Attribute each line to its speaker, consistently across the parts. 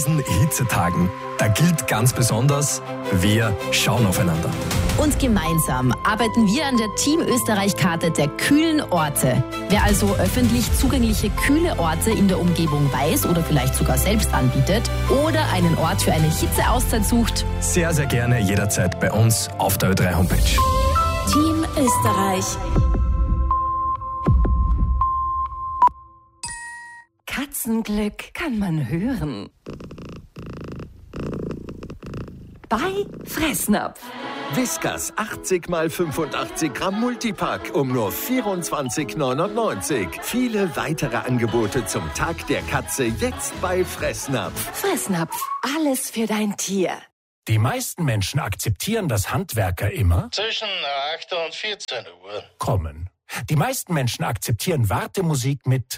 Speaker 1: diesen Hitzetagen, da gilt ganz besonders, wir schauen aufeinander.
Speaker 2: Und gemeinsam arbeiten wir an der Team Österreich-Karte der kühlen Orte. Wer also öffentlich zugängliche kühle Orte in der Umgebung weiß oder vielleicht sogar selbst anbietet oder einen Ort für eine Hitzeauszeit sucht,
Speaker 1: sehr, sehr gerne jederzeit bei uns auf der Ö3-Homepage.
Speaker 3: Team Österreich.
Speaker 4: Katzenglück kann man hören. Bei Fressnapf.
Speaker 5: Whiskas 80 x 85 Gramm Multipack um nur 24,99. Viele weitere Angebote zum Tag der Katze jetzt bei Fressnapf.
Speaker 4: Fressnapf, alles für dein Tier.
Speaker 6: Die meisten Menschen akzeptieren, dass Handwerker immer
Speaker 7: zwischen 8 und 14 Uhr
Speaker 6: kommen. Die meisten Menschen akzeptieren Wartemusik mit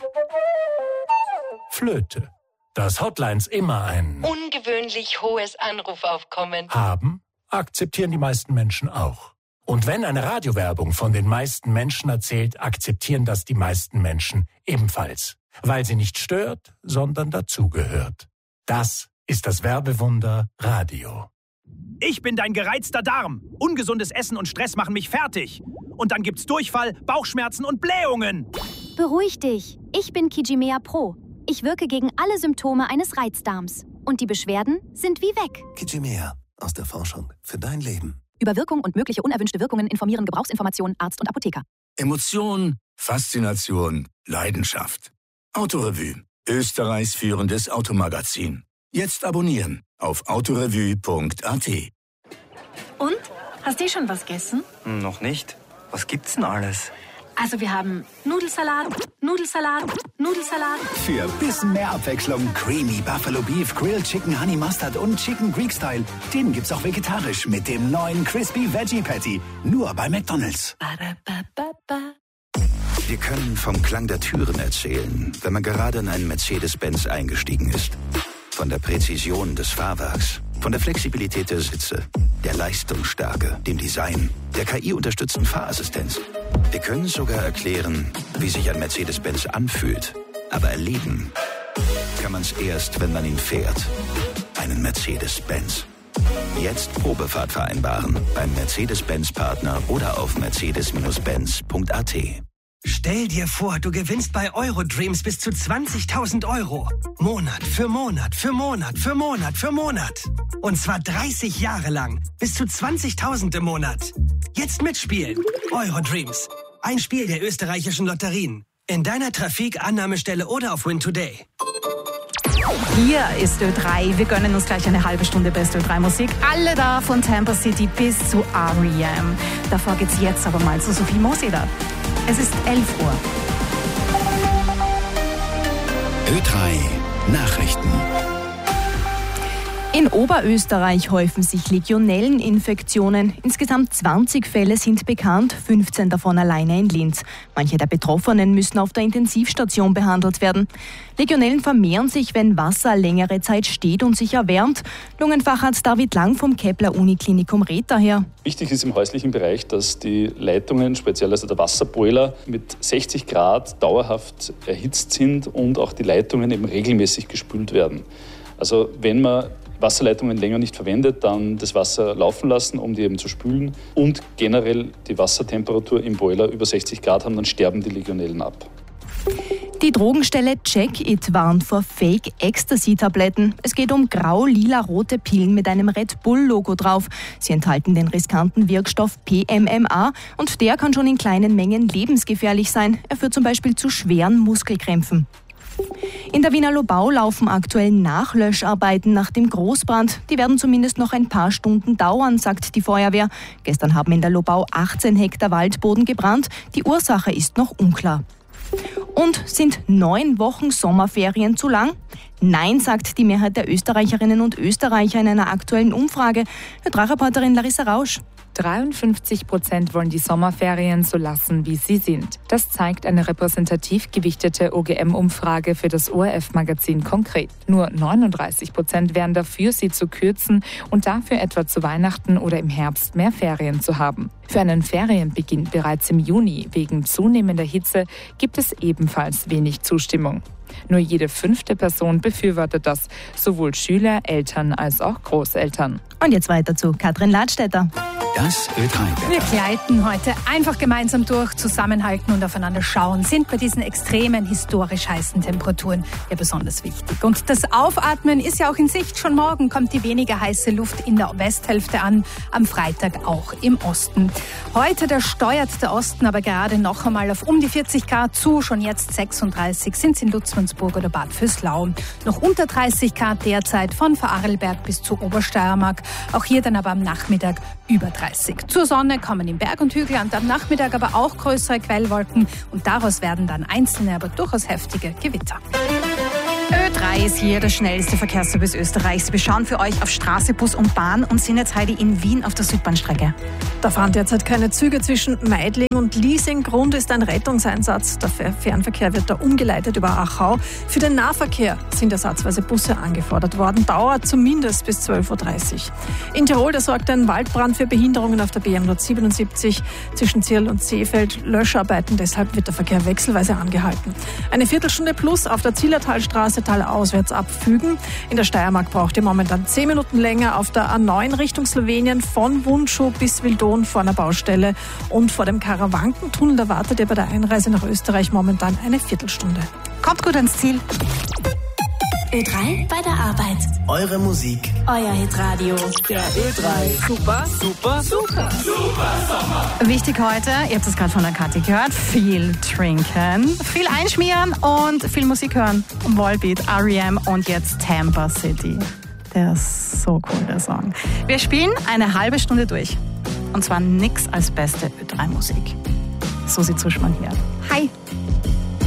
Speaker 6: Flöte. Dass Hotlines immer ein
Speaker 8: ungewöhnlich hohes Anrufaufkommen
Speaker 6: haben, akzeptieren die meisten Menschen auch. Und wenn eine Radiowerbung von den meisten Menschen erzählt, akzeptieren das die meisten Menschen ebenfalls. Weil sie nicht stört, sondern dazugehört. Das ist das Werbewunder Radio.
Speaker 9: Ich bin dein gereizter Darm. Ungesundes Essen und Stress machen mich fertig. Und dann gibt's Durchfall, Bauchschmerzen und Blähungen.
Speaker 10: Beruhig dich. Ich bin Kijimea Pro. Ich wirke gegen alle Symptome eines Reizdarms. Und die Beschwerden sind wie weg.
Speaker 11: Kijimea. Aus der Forschung für dein Leben.
Speaker 10: Über Wirkung und mögliche unerwünschte Wirkungen informieren Gebrauchsinformationen Arzt und Apotheker.
Speaker 12: Emotion, Faszination, Leidenschaft. Autorevue. Österreichs führendes Automagazin. Jetzt abonnieren auf autorevue.at.
Speaker 13: Und? Hast du schon was gegessen?
Speaker 14: Noch nicht. Was gibt's denn alles?
Speaker 13: Also wir haben Nudelsalat, Nudelsalat, Nudelsalat.
Speaker 15: Für bisschen mehr Abwechslung Creamy Buffalo Beef, Grilled Chicken Honey Mustard und Chicken Greek Style. Den gibt's auch vegetarisch mit dem neuen Crispy Veggie Patty. Nur bei McDonald's.
Speaker 11: Wir können vom Klang der Türen erzählen, wenn man gerade in einen Mercedes-Benz eingestiegen ist. Von der Präzision des Fahrwerks, von der Flexibilität der Sitze, der Leistungsstärke, dem Design, der KI-unterstützten Fahrassistenz. Wir können sogar erklären, wie sich ein Mercedes-Benz anfühlt. Aber erleben kann man es erst, wenn man ihn fährt. Einen Mercedes-Benz. Jetzt Probefahrt vereinbaren beim Mercedes-Benz-Partner oder auf mercedes-benz.at.
Speaker 16: Stell dir vor, du gewinnst bei Eurodreams bis zu 20.000 Euro. Monat für Monat für Monat für Monat für Monat. Und zwar 30 Jahre lang. Bis zu 20.000 im Monat. Jetzt mitspielen. Eurodreams. Ein Spiel der österreichischen Lotterien. In deiner Trafik-Annahmestelle oder auf Win Today.
Speaker 17: Hier ist Ö3. Wir gönnen uns gleich eine halbe Stunde Best Ö3 Musik. Alle da von Tampa City bis zu R.E.M. Davor geht's jetzt aber mal zu Sophie Moseder. Es ist 11 Uhr.
Speaker 11: Ö3 Nachrichten.
Speaker 18: In Oberösterreich häufen sich Legionelleninfektionen. Insgesamt 20 Fälle sind bekannt, 15 davon alleine in Linz. Manche der Betroffenen müssen auf der Intensivstation behandelt werden. Legionellen vermehren sich, wenn Wasser längere Zeit steht und sich erwärmt. Lungenfacharzt David Lang vom Kepler Uniklinikum rät daher.
Speaker 19: Wichtig ist im häuslichen Bereich, dass die Leitungen, speziell also der Wasserboiler, mit 60 Grad dauerhaft erhitzt sind und auch die Leitungen eben regelmäßig gespült werden. Also wenn man Wasserleitungen länger nicht verwendet, dann das Wasser laufen lassen, um die eben zu spülen und generell die Wassertemperatur im Boiler über 60 Grad haben, dann sterben die Legionellen ab.
Speaker 18: Die Drogenstelle Check It warnt vor Fake-Ecstasy-Tabletten. Es geht um grau-lila-rote Pillen mit einem Red Bull-Logo drauf. Sie enthalten den riskanten Wirkstoff PMMA und der kann schon in kleinen Mengen lebensgefährlich sein. Er führt zum Beispiel zu schweren Muskelkrämpfen. In der Wiener Lobau laufen aktuell Nachlöscharbeiten nach dem Großbrand. Die werden zumindest noch ein paar Stunden dauern, sagt die Feuerwehr. Gestern haben in der Lobau 18 Hektar Waldboden gebrannt. Die Ursache ist noch unklar. Und sind 9 Wochen Sommerferien zu lang? Nein, sagt die Mehrheit der Österreicherinnen und Österreicher in einer aktuellen Umfrage. Ö3-Reporterin Larissa Rausch.
Speaker 20: 53% wollen die Sommerferien so lassen, wie sie sind. Das zeigt eine repräsentativ gewichtete OGM-Umfrage für das ORF-Magazin Konkret. Nur 39% wären dafür, sie zu kürzen und dafür etwa zu Weihnachten oder im Herbst mehr Ferien zu haben. Für einen Ferienbeginn bereits im Juni wegen zunehmender Hitze gibt es ebenfalls wenig Zustimmung. Nur jede 5. Person befürwortet das, sowohl Schüler, Eltern als auch Großeltern.
Speaker 18: Und jetzt weiter zu Katrin Ladstätter.
Speaker 15: Das Ö3.
Speaker 21: Wir gleiten heute einfach gemeinsam durch, zusammenhalten und aufeinander schauen, sind bei diesen extremen, historisch heißen Temperaturen ja besonders wichtig. Und das Aufatmen ist ja auch in Sicht. Schon morgen kommt die weniger heiße Luft in der Westhälfte an, am Freitag auch im Osten. Heute, da steuert der Osten aber gerade noch einmal auf um die 40 Grad zu. Schon jetzt 36 sind es in Lutzmannsburg oder Bad Vöslau. Noch unter 30 Grad derzeit von Vorarlberg bis zur Obersteiermark. Auch hier dann aber am Nachmittag über 30. Zur Sonne kommen im Berg- und Hügelland am Nachmittag aber auch größere Quellwolken und daraus werden dann einzelne, aber durchaus heftige Gewitter.
Speaker 17: Ö3 ist hier das schnellste Verkehrsservice Österreichs. Wir schauen für euch auf Straße, Bus und Bahn und sind jetzt, Heidi, in Wien auf der Südbahnstrecke.
Speaker 22: Da fahren derzeit keine Züge zwischen Meidling und Liesing. Grund ist ein Rettungseinsatz. Der Fernverkehr wird da umgeleitet über Achau. Für den Nahverkehr sind ersatzweise Busse angefordert worden. Dauert zumindest bis 12.30 Uhr. In Tirol, da sorgt ein Waldbrand für Behinderungen auf der BM 177 zwischen Zirl und Seefeld. Löscharbeiten, deshalb wird der Verkehr wechselweise angehalten. Eine Viertelstunde plus auf der Zillertalstraße talauswärts abfügen. In der Steiermark braucht ihr momentan 10 Minuten länger auf der A9 Richtung Slowenien von Wundschuh bis Wildon vor einer Baustelle und vor dem Karawankentunnel. Da wartet ihr bei der Einreise nach Österreich momentan eine Viertelstunde.
Speaker 17: Kommt gut ans Ziel.
Speaker 3: Ö3 bei der Arbeit.
Speaker 15: Eure Musik.
Speaker 3: Euer Hitradio.
Speaker 15: Der Ö3
Speaker 3: Super Sommer.
Speaker 17: Wichtig heute, ihr habt es gerade von der Kathi gehört, viel trinken, viel einschmieren und viel Musik hören. Volbeat, R.E.M. und jetzt Tampa City. Der ist so cool, der Song. Wir spielen eine halbe Stunde durch. Und zwar nix als beste Ö3-Musik. Susi Zuschmann hier. Hi.